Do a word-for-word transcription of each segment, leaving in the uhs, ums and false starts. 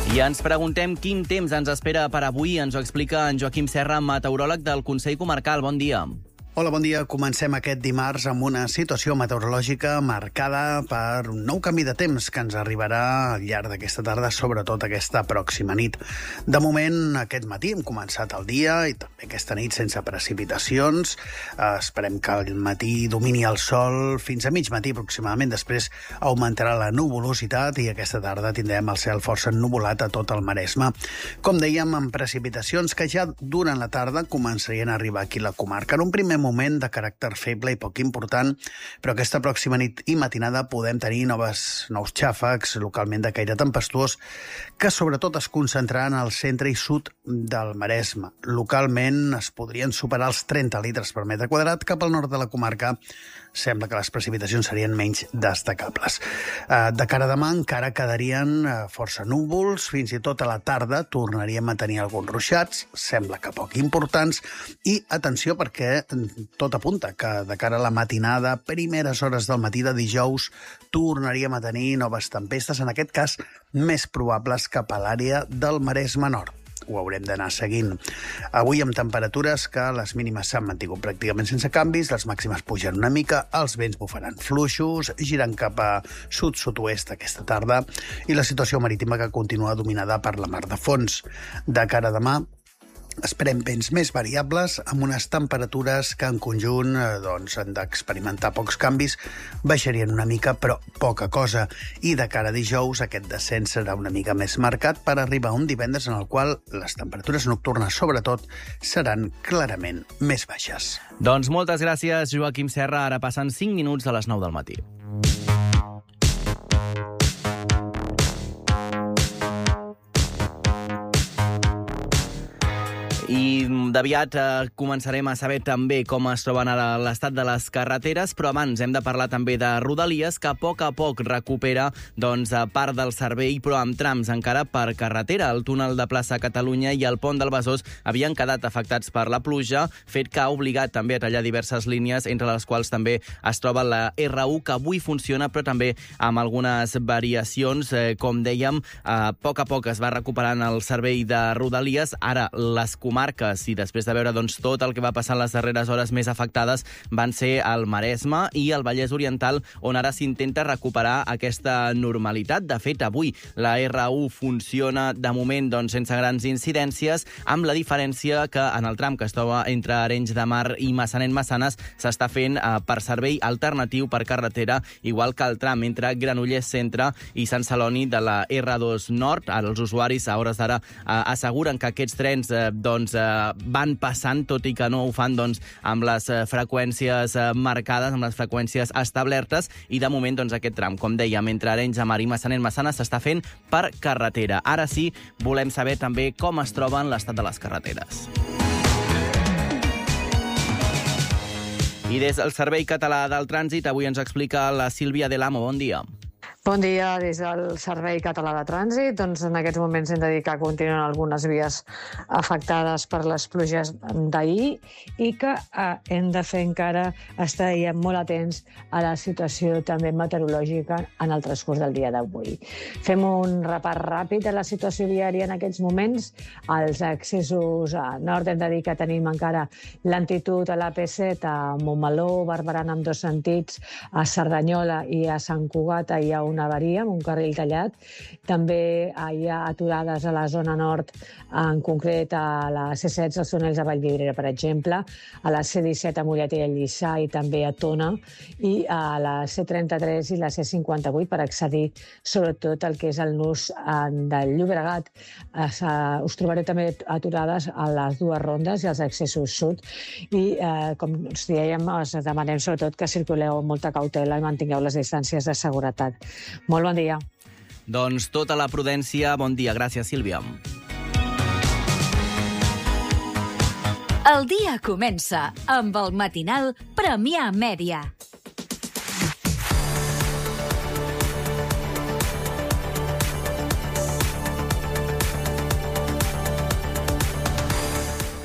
I ens preguntem quin temps ens espera per avui. Ens ho explica en Joaquim Serra, meteoròleg del Consell Comarcal. Bon dia. Hola, bon dia. Comencem aquest dimarts amb una situació meteorològica marcada per un nou canvi de temps que ens arribarà al llarg d'aquesta tarda, sobretot aquesta pròxima nit. De moment, aquest matí hem començat el dia i també aquesta nit sense precipitacions. Eh, esperem que al matí domini el sol fins a mig matí aproximadament. Després augmentarà la nuvolositat i aquesta tarda tindrem el cel força ennuvolat a tot el Maresme. Com dèiem, amb precipitacions que ja durant la tarda començarien a arribar aquí a la comarca. En un primer moment de caràcter feble i poc important, però aquesta pròxima nit i matinada podem tenir noves, nous xàfecs, localment de caire tempestuós, que sobretot es concentraran al centre i sud del Maresme. Localment es podrien superar els trenta litres per metre quadrat. Cap al nord de la comarca sembla que les precipitacions serien menys destacables. De cara a demà encara quedarien força núvols, fins i tot a la tarda tornaríem a tenir alguns ruixats, sembla que poc importants, i atenció perquè tot apunta que de cara a la matinada, primeres hores del matí de dijous, tornaríem a tenir noves tempestes, en aquest cas més probables cap a l'àrea del Maresme Nord. Ho haurem d'anar seguint. Avui amb temperatures que les mínimes s'han mantingut pràcticament sense canvis, les màximes pugen una mica, els vents bufaran fluixos, girant cap a sud-sud-oest aquesta tarda i la situació marítima que continua dominada per la mar de fons. De cara a demà, esperem vents més variables amb unes temperatures que en conjunt eh, doncs, han d'experimentar pocs canvis, baixarien una mica però poca cosa, i de cara a dijous aquest descens serà una mica més marcat per arribar a un divendres en el qual les temperatures nocturnes sobretot seran clarament més baixes. Doncs moltes gràcies, Joaquim Serra. Ara passen cinc minuts a les nou del matí. I d'aviat eh, començarem a saber també com es troben ara l'estat de les carreteres, però abans hem de parlar també de Rodalies, que a poc a poc recupera doncs, part del servei, però amb trams encara per carretera. El túnel de Plaça Catalunya i el pont del Besòs havien quedat afectats per la pluja, fet que ha obligat també a tallar diverses línies, entre les quals també es troba la erre u, que avui funciona, però també amb algunes variacions. Eh, com dèiem, a poc a poc es va recuperant el servei de Rodalies. Ara les comarques marques i després de veure doncs, tot el que va passar en les darreres hores més afectades van ser el Maresme i el Vallès Oriental, on ara s'intenta recuperar aquesta normalitat. De fet, avui la erre u funciona de moment doncs, sense grans incidències, amb la diferència que en el tram que es troba entre Arenys de Mar i Massanet-Massanes s'està fent eh, per servei alternatiu per carretera, igual que el tram entre Granollers Centre i Sant Celoni de la erre dos Nord. Ara els usuaris a hores d'ara eh, asseguren que aquests trens eh, doncs, van passant, tot i que no ho fan doncs, amb les freqüències marcades, amb les freqüències establertes, i de moment doncs, aquest tram, com dèiem, entre Arenys de Mar i Massanet-Massanes s'està fent per carretera. Ara sí, volem saber també com es troben l'estat de les carreteres. I des del Servei Català del Trànsit avui ens explica la Sílvia Delamo. Bon dia. Bon dia, des del Servei Català de Trànsit. Doncs en aquests moments hem de dir que continuen algunes vies afectades per les pluges d'ahir i que eh, hem de fer encara estar molt atents a la situació també meteorològica en el transcurs del dia d'avui. Fem un repàs ràpid de la situació viària en aquests moments. Els accessos a nord hem de dir que tenim encara lentitud a l'A P set, a Montmeló, Barberana amb dos sentits, a Cerdanyola i a Sant Cugat hi ha una avaria amb un carril tallat. També hi ha aturades a la zona nord, en concret a la C setze, als túnels de Vallvidrera, per exemple, a la C disset a Mollet i a Lliçà i també a Tona, i a la C trenta-tres i la C cinquanta-vuit per accedir sobretot al que és el nus del Llobregat. Us trobareu també aturades a les dues rondes i als accessos sud i, eh, com us dèiem, us demanem sobretot que circuleu amb molta cautela i mantingueu les distàncies de seguretat. Molt bon dia. Doncs tota la prudència. Bon dia. Gràcies, Sílvia. El dia comença amb el matinal Premià Mèdia.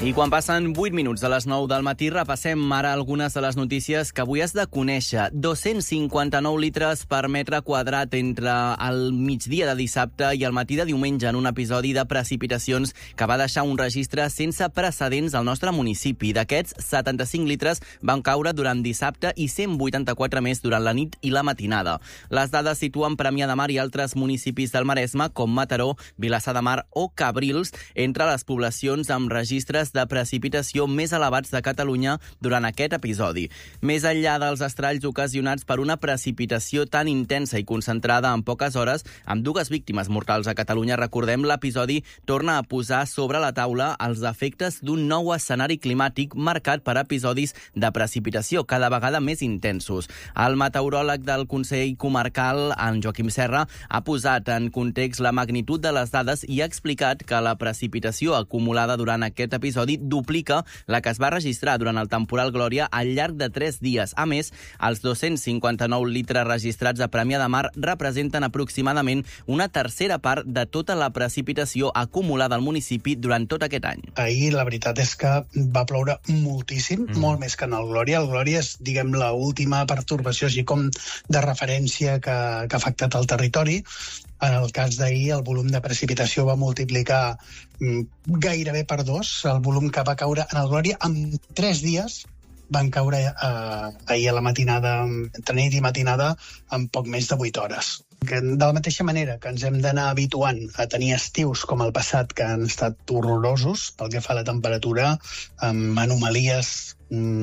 I quan passen vuit minuts de les nou del matí, repassem ara algunes de les notícies que avui has de conèixer. dos-cents cinquanta-nou litres per metre quadrat entre el migdia de dissabte i el matí de diumenge en un episodi de precipitacions que va deixar un registre sense precedents al nostre municipi. D'aquests, setanta-cinc litres van caure durant dissabte i cent vuitanta-quatre més durant la nit i la matinada. Les dades situen Premià de Mar i altres municipis del Maresme, com Mataró, Vilassar de Mar o Cabrils, entre les poblacions amb registres de precipitació més elevats de Catalunya durant aquest episodi. Més enllà dels estralls ocasionats per una precipitació tan intensa i concentrada en poques hores, amb dues víctimes mortals a Catalunya, recordem, l'episodi torna a posar sobre la taula els efectes d'un nou escenari climàtic marcat per episodis de precipitació cada vegada més intensos. El meteoròleg del Consell Comarcal, en Joaquim Serra, ha posat en context la magnitud de les dades i ha explicat que la precipitació acumulada durant aquest episodi duplica la que es va registrar durant el temporal Glòria al llarg de tres dies. A més, els dos-cents cinquanta-nou litres registrats a Premià de Mar representen aproximadament una tercera part de tota la precipitació acumulada al municipi durant tot aquest any. Ahir la veritat és que va ploure moltíssim, mm. molt més que en el Glòria. El Glòria és, diguem, l'última pertorbació així com de referència que, que ha afectat el territori. En el cas d'ahir, el volum de precipitació va multiplicar mm, gairebé per dos. El volum que va caure en el Glòria en tres dies van caure eh, ahir a la matinada, entre nit i matinada, en poc més de vuit hores. Que de la mateixa manera que ens hem d'anar habituant a tenir estius com el passat, que han estat horrorosos pel que fa a la temperatura, amb anomalies,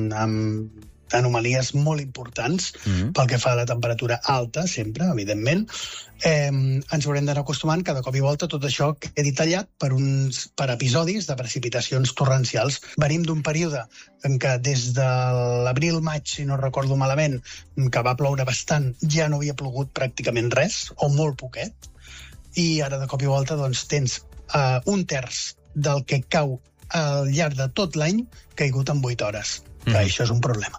amb anomalies molt importants mm-hmm. pel que fa a la temperatura alta, sempre, evidentment, eh, ens haurem d'anar acostumant que de cop i volta tot això quedi tallat per, uns, per episodis de precipitacions torrencials. Venim d'un període en què des de l'abril-maig, si no recordo malament, que va ploure bastant, ja no havia plogut pràcticament res, o molt poquet, i ara de cop i volta doncs, tens eh, un terç del que cau al llarg de tot l'any caigut en vuit hores. Mm. Que això és un problema.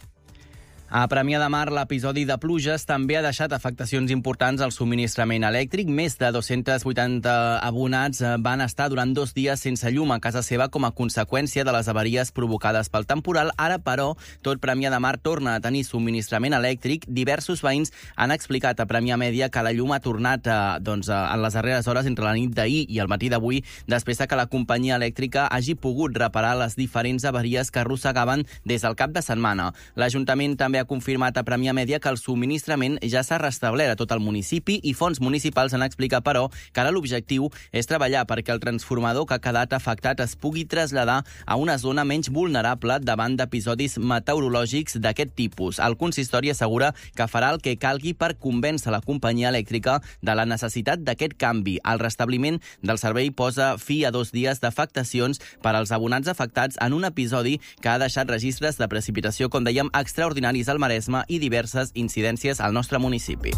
A Premià de Mar, l'episodi de pluges també ha deixat afectacions importants al subministrament elèctric. Més de dos-cents vuitanta abonats van estar durant dos dies sense llum a casa seva com a conseqüència de les avaries provocades pel temporal. Ara, però, tot Premià de Mar torna a tenir subministrament elèctric. Diversos veïns han explicat a Premià Mèdia que la llum ha tornat a, doncs, a, en les darreres hores entre la nit d'ahir i el matí d'avui, després que la companyia elèctrica hagi pogut reparar les diferents avaries que arrossegaven des del cap de setmana. L'Ajuntament també ha confirmat a Premià Mèdia que el subministrament ja s'ha restablert a tot el municipi i fonts municipals han explicat, però, que ara l'objectiu és treballar perquè el transformador que ha quedat afectat es pugui traslladar a una zona menys vulnerable davant d'episodis meteorològics d'aquest tipus. El consistori assegura que farà el que calgui per convèncer la companyia elèctrica de la necessitat d'aquest canvi. El restabliment del servei posa fi a dos dies d'afectacions per als abonats afectats en un episodi que ha deixat registres de precipitació, com dèiem, extraordinaris al Maresme i diverses incidències al nostre municipi.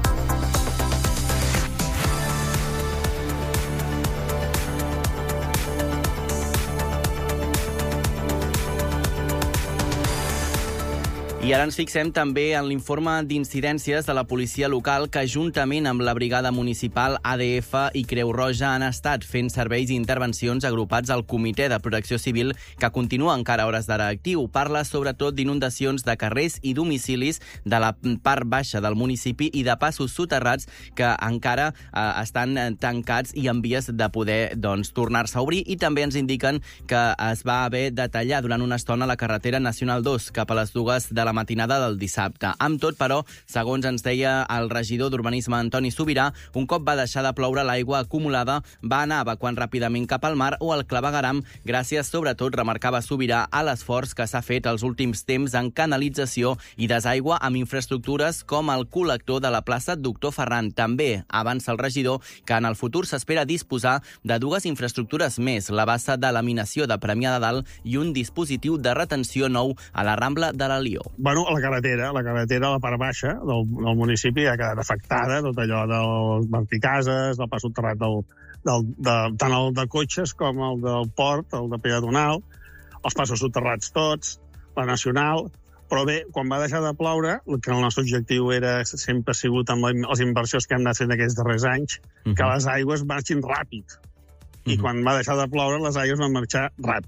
I ara ens fixem també en l'informe d'incidències de la policia local que, juntament amb la brigada municipal, A D F i Creu Roja, han estat fent serveis i intervencions agrupats al Comitè de Protecció Civil, que continua encara a hores d'ara actiu. Parla sobretot d'inundacions de carrers i domicilis de la part baixa del municipi i de passos soterrats que encara eh, estan tancats i en vies de poder doncs, tornar-se a obrir. I també ens indiquen que es va haver de tallar durant una estona la carretera Nacional dos cap a les dues de la matinada del dissabte. Amb tot, però, segons ens deia el regidor d'Urbanisme Antoni Subirà, un cop va deixar de ploure, l'aigua acumulada va anar evacuant ràpidament cap al mar o al clavegueram, gràcies, sobretot, remarcava Subirà, a l'esforç que s'ha fet els últims temps en canalització i desaigua amb infraestructures com el col·lector de la plaça Doctor Ferran. També avança el regidor que en el futur s'espera disposar de dues infraestructures més, la bassa de laminació de Premià de Dalt i un dispositiu de retenció nou a la Rambla de la Lió. Bueno, la carretera, la carretera a la part baixa del, del municipi ha quedat afectada, tot allò dels verticases, del pas soterrat del, del, de, tant el de cotxes com el del port, el de peatonal, els passos soterrats tots, la nacional, però bé, quan va deixar de ploure, que el nostre objectiu era sempre ha sigut amb les inversions que hem anat fent aquests darrers anys, uh-huh. que les aigües marxin ràpid. I uh-huh. quan va deixar de ploure, les aigües van marxar ràpid.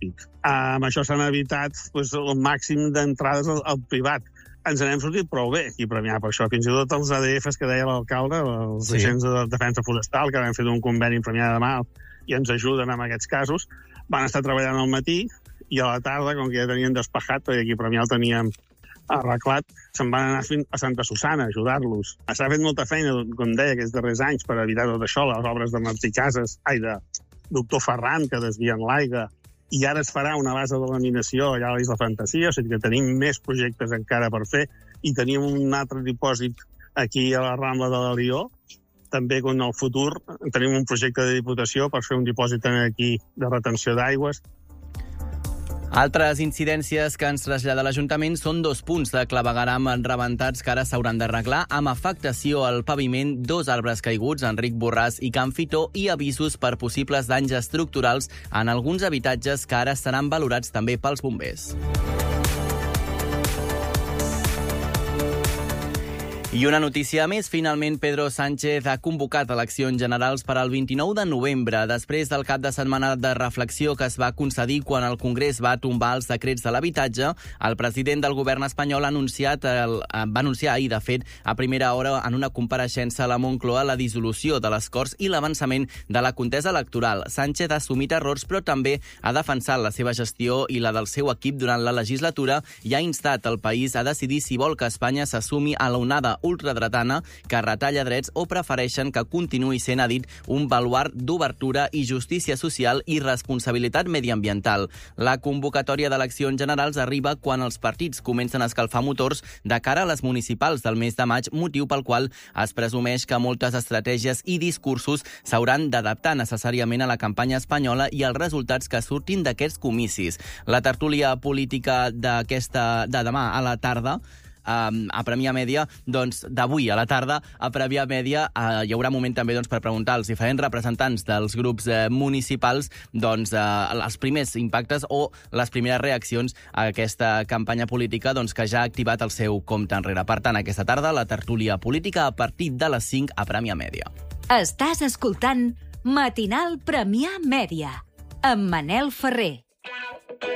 amb això s'han evitat pues, el màxim d'entrades al, al privat. Ens n'hem sortit prou bé aquí a Premià, per això. Fins i tot els A D Fs que deia l'alcalde, els sí. agents de defensa forestal, que han fet un conveni en Premià de Mar i ens ajuden en aquests casos, van estar treballant al matí i a la tarda, com que ja tenien despejat, perquè aquí a Premià el teníem arreglat, se'n van anar fins a Santa Susana a ajudar-los. S'ha fet molta feina, com deia, aquests darrers anys per evitar tot això, les obres de Martí Casas, ai, de Doctor Ferran, que desvien l'aigua, i ara es farà una base de laminació allà a l'Isla Fantasia, o sigui que tenim més projectes encara per fer, i tenim un altre dipòsit aquí a la Rambla de la Lió, també en el futur tenim un projecte de Diputació per fer un dipòsit aquí de retenció d'aigües. Altres incidències que ens trasllada l'Ajuntament són dos punts de clavegueram rebentats que ara s'hauran d'arreglar amb afectació al paviment, dos arbres caiguts, Enric Borràs i Can Fitó, i avisos per possibles danys estructurals en alguns habitatges que ara seran valorats també pels bombers. I una notícia més, finalment Pedro Sánchez ha convocat eleccions generals per al vint-i-nou de novembre, després del cap de setmana de reflexió que es va concedir quan el Congrés va tombar els decrets de l'habitatge. El president del govern espanyol ha anunciat el, va anunciar ahir, de fet, a primera hora en una compareixença a la Moncloa la dissolució de les Corts i l'avançament de la contesa electoral. Sánchez ha assumit errors, però també ha defensat la seva gestió i la del seu equip durant la legislatura i ha instat el país a decidir si vol que Espanya s'assumi a la onada ultradretana que retalla drets o prefereixen que continuï sent, ha dit, un baluard d'obertura i justícia social i responsabilitat mediambiental. La convocatòria d'eleccions generals arriba quan els partits comencen a escalfar motors de cara a les municipals del mes de maig, motiu pel qual es presumeix que moltes estratègies i discursos s'hauran d'adaptar necessàriament a la campanya espanyola i als resultats que surtin d'aquests comicis. La tertúlia política d'aquesta de demà a la tarda a Premià Mèdia, doncs, d'avui a la tarda, a Premià Mèdia, eh, hi haurà un moment també doncs, per preguntar als diferents representants dels grups eh, municipals doncs, eh, els primers impactes o les primeres reaccions a aquesta campanya política doncs, que ja ha activat el seu compte enrere. Per tant, aquesta tarda, la tertúlia política a partir de les cinc a Premià Mèdia. Estàs escoltant Matinal Premià Mèdia amb Manel Ferrer.